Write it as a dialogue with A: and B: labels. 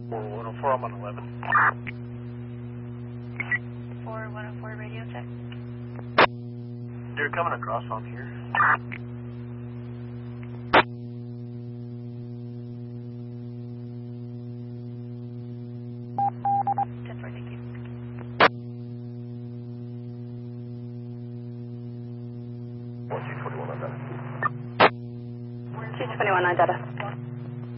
A: 104, I'm on 11.
B: 4104 radio check.
A: You're coming across on here.
B: 10-4, thank you.
A: 221 on that.
B: 221 on data.